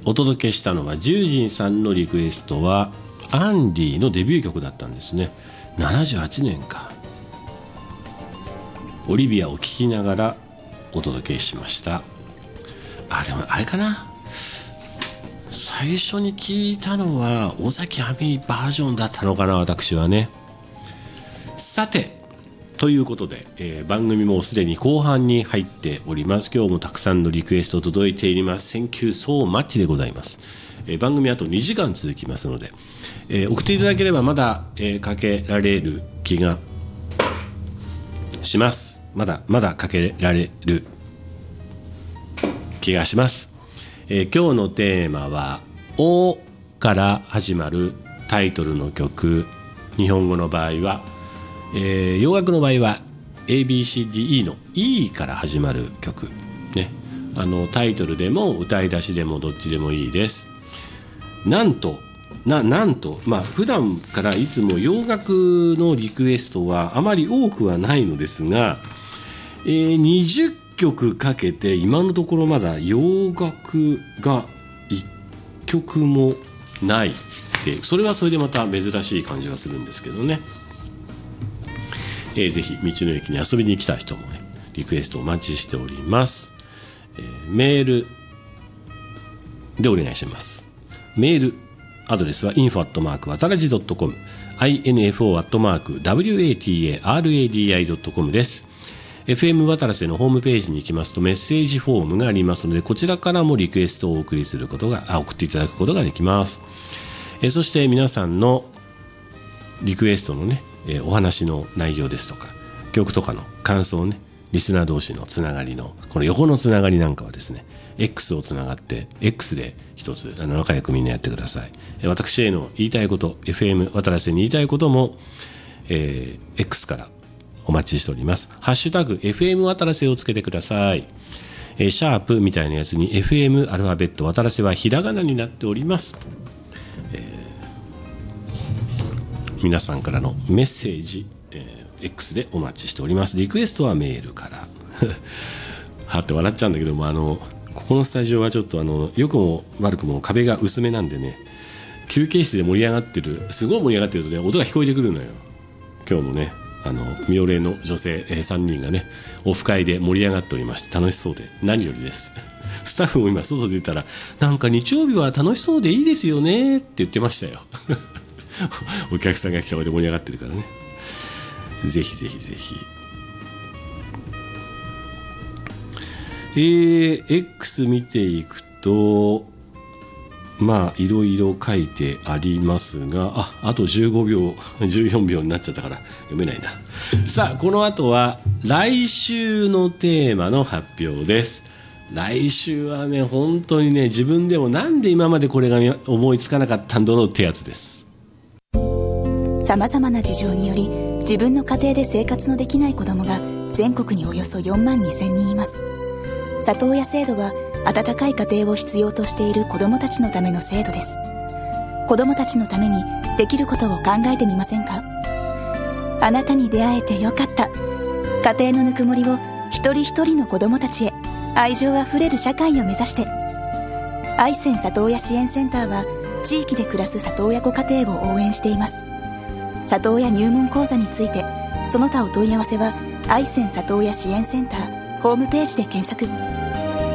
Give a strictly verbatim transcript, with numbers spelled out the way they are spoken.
お届けしたのはジュージンさんのリクエストはアンディのデビュー曲だったんですね。ななじゅうはちねんか。オリビアを聴きながらお届けしました。あ、でもあれかな、最初に聞いたのは尾崎亜美バージョンだったのかな、私はね。さてということで、えー、番組もすでに後半に入っております。今日もたくさんのリクエスト届いています。 Thank you so much でございます。えー、番組あとにじかん続きますので、えー、送っていただければまだ、えー、かけられる気がします。まだまだかけられる気がします。えー、今日のテーマはおから始まるタイトルの曲。日本語の場合は、えー、洋楽の場合は エービーシーディーイー の E から始まる曲、ね、あのタイトルでも歌い出しでもどっちでもいいです。なんとななんとまあ普段からいつも洋楽のリクエストはあまり多くはないのですが、えー、にじゅっきょくかけて今のところまだ洋楽がいっきょくもないって、それはそれでまた珍しい感じがするんですけどね。えー、ぜひ道の駅に遊びに来た人もね、リクエストお待ちしております。えー、メールでお願いします。メールアドレスは インフォ アットマーク わたらじ ドットコム インフォ アットマーク ダブリューエーティーエーアールエーディーアイ ドットコム です。 エフエム 渡良瀬のホームページに行きますとメッセージフォームがありますので、こちらからもリクエストをお送りすることがあ送っていただくことができます。えー、そして皆さんのリクエストのね、えー、お話の内容ですとか曲とかの感想をね、リスナー同士のつながりのこの横のつながりなんかはですね、 X をつながって X で一つあの仲良くみんなやってください。えー、私への言いたいこと、 エフエム 渡良瀬に言いたいことも、えー、X からお待ちしております。ハッシュタグ エフエム 渡良瀬をつけてください。えー、シャープみたいなやつに エフエム アルファベット渡良瀬はひらがなになっております。えー皆さんからのメッセージ、えー、X でお待ちしております。リクエストはメールからはって笑っちゃうんだけども、あのここのスタジオはちょっとあの良くも悪くも壁が薄めなんでね、休憩室で盛り上がってるすごい盛り上がってるとね、音が聞こえてくるのよ。今日もね、あの妙齢の女性、えー、さんにんがねオフ会で盛り上がっておりまして、楽しそうで何よりです。スタッフも今外で出たら、なんか日曜日は楽しそうでいいですよねって言ってましたよ。お客さんが来た方で盛り上がってるからね。ぜひぜひぜひ。えー、X 見ていくとまあいろいろ書いてありますが、ああとじゅうごびょうじゅうよんびょうになっちゃったから読めないな。さあこの後は来週のテーマの発表です。来週はね本当にね、自分でもなんで今までこれが思いつかなかったんだろうってやつです。 さまざまな事情により自分の家庭で生活のできない子どもが全国におよそよんまんにせんにんいます。里親制度は温かい家庭を必要としている子どもたちのための制度です。子どもたちのためにできることを考えてみませんか？あなたに出会えてよかった。家庭のぬくもりを一人一人の子どもたちへ、愛情あふれる社会を目指して。愛川里親支援センターは地域で暮らす里親ご家庭を応援しています。里親入門講座についてその他お問い合わせは愛川里親支援センターホームページで検索。